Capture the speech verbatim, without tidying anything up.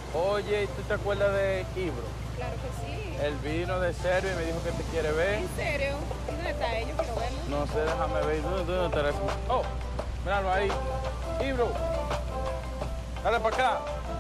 Oye, ¿tú te acuerdas de Ibro? Claro que sí. Él vino de Serbia y me dijo que te quiere ver. ¿En serio? ¿Y dónde está ellos? Quiero verlo. No sé, déjame ver. ¿Dónde, dónde está eso? Oh, míralo ahí. Ibro, dale para acá.